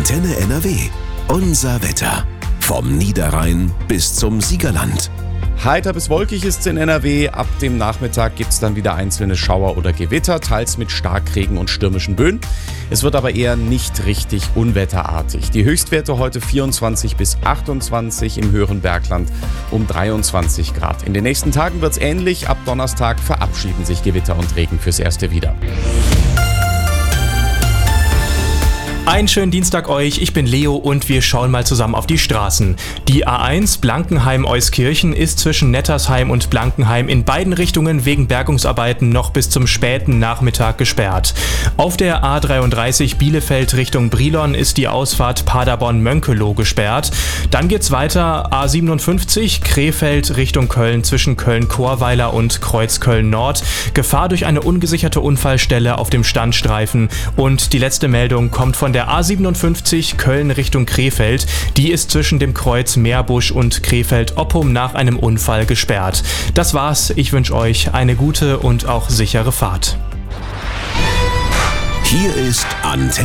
Antenne NRW. Unser Wetter. Vom Niederrhein bis zum Siegerland. Heiter bis wolkig ist es in NRW. Ab dem Nachmittag gibt es dann wieder einzelne Schauer oder Gewitter, teils mit Starkregen und stürmischen Böen. Es wird aber eher nicht richtig unwetterartig. Die Höchstwerte heute 24 bis 28, im höheren Bergland um 23 Grad. In den nächsten Tagen wird es ähnlich. Ab Donnerstag verabschieden sich Gewitter und Regen fürs Erste wieder. Einen schönen Dienstag euch, ich bin Leo und wir schauen mal zusammen auf die Straßen. Die A1 Blankenheim-Euskirchen ist zwischen Nettersheim und Blankenheim in beiden Richtungen wegen Bergungsarbeiten noch bis zum späten Nachmittag gesperrt. Auf der A33 Bielefeld Richtung Brilon ist die Ausfahrt Paderborn-Mönkeloh gesperrt. Dann geht's weiter A57 Krefeld Richtung Köln zwischen Köln-Chorweiler und Kreuzköln-Nord. Gefahr durch eine ungesicherte Unfallstelle auf dem Standstreifen. Und die letzte Meldung kommt von der A57 Köln Richtung Krefeld. Die ist zwischen dem Kreuz Meerbusch und Krefeld-Oppum nach einem Unfall gesperrt. Das war's. Ich wünsche euch eine gute und auch sichere Fahrt. Hier ist Antenne.